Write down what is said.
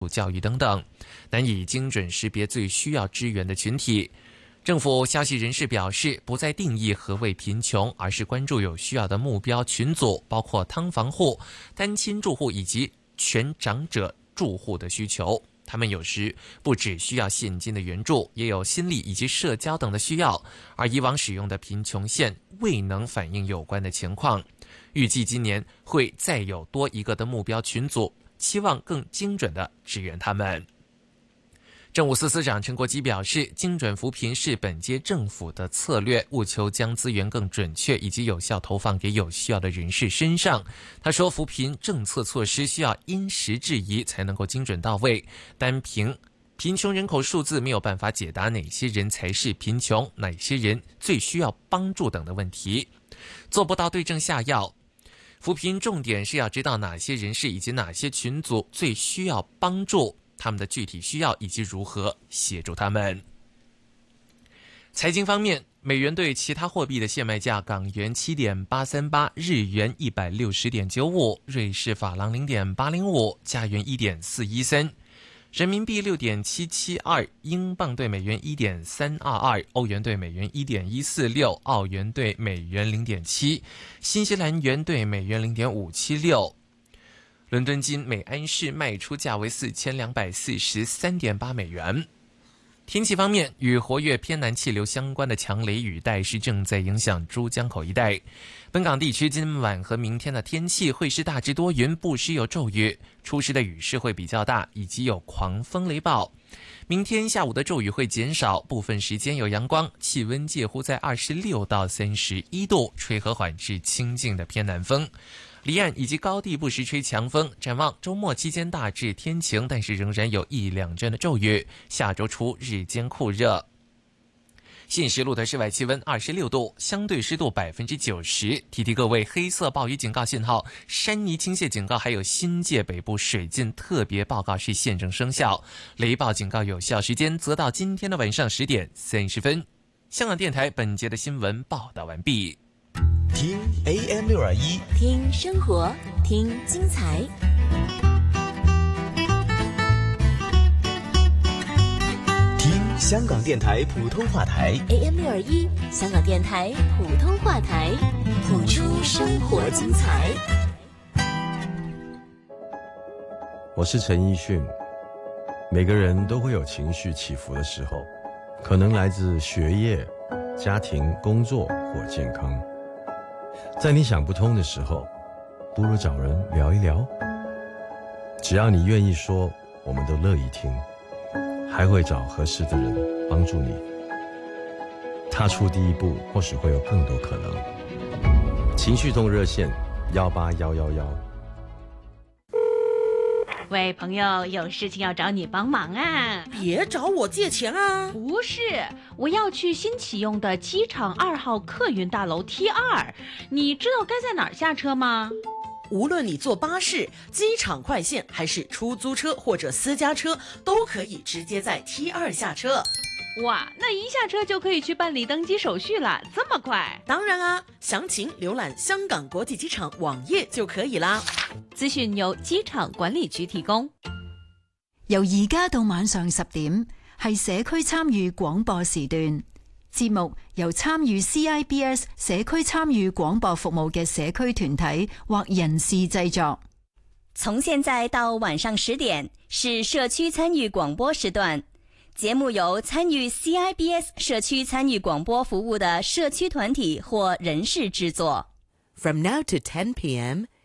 教育等等，难以精准识别最需要支援的群体。政府消息人士表示，不再定义何谓贫穷，而是关注有需要的目标群组，包括劏房户、单亲住户以及全长者住户的需求。他们有时不只需要现金的援助，也有心理以及社交等的需要，而以往使用的贫穷线未能反映有关的情况。预计今年会再有多一个的目标群组，期望更精准地支援他们。政务司司长陈国基表示，精准扶贫是本届政府的策略，务求将资源更准确以及有效投放给有需要的人士身上。他说，扶贫政策措施需要因时制宜才能够精准到位，单凭贫穷人口数字没有办法解答哪些人才是贫穷，哪些人最需要帮助等的问题，做不到对症下药。扶贫重点是要知道哪些人士以及哪些群组最需要帮助，他们的具体需要以及如何协助他们。财经方面，美元对其他货币的现卖价：港元7.838，日元160.95，瑞士法郎0.805，加元1.413，人民币6.772，英镑对美元1.322，欧元对美元1.146，澳元对美元0.7，新西兰元对美元0.576。伦敦金每安士卖出价为4243.8美元。天气方面，与活跃偏南气流相关的强雷雨带是正在影响珠江口一带。本港地区今晚和明天的天气会是大致多云，不时有骤雨，初时的雨势会比较大，以及有狂风雷暴。明天下午的骤雨会减少，部分时间有阳光，气温介乎在26到31度，吹和缓至清劲的偏南风。离岸以及高地不时吹强风，展望周末期间大致天晴，但是仍然有一两阵的骤雨。下周初日间酷热。现时路的室外气温26度，相对湿度90%。提提各位，黑色暴雨警告信号、山泥倾泻警告还有新界北部水浸特别报告是现正生效，雷暴警告有效时间则到今天的晚上10点30分。香港电台本节的新闻报道完毕。 听 AM621， 听生活，听精彩。 听香港电台普通话台 AM621，香港电台普通话台，谱出生活精彩。 我是陈奕迅。每个人都会有情绪起伏的时候，可能来自学业、家庭、工作或健康。在你想不通的时候，不如找人聊一聊。只要你愿意说，我们都乐意听，还会找合适的人帮助你。踏出第一步，或许会有更多可能。情绪痛热线18111。 喂，朋友，有事情要找你帮忙啊！ 别找我借钱啊！ 不是，我要去新启用的机场2号客运大楼 T2， 你知道该在哪儿下车吗？ 无论你坐巴士、机场快线，还是出租车或者私家车，都可以直接在 T2 下车。 哇，那一下车就可以去办理登机手续了，这么快？ 当然啊，详情瀏览香港国际机场网页就可以啦。 資訊由機場管理局提供。 由而家到晚上10點，係社區參與廣播時段。節目由參與 CIBS 社區參與廣播服務嘅社區團體或人士製作。 從現在到晚上10點是社區參與廣播時段。節目由參與 CIBS 社區參與廣播服務的社區團體或人士製作。 From now to 10 p.m.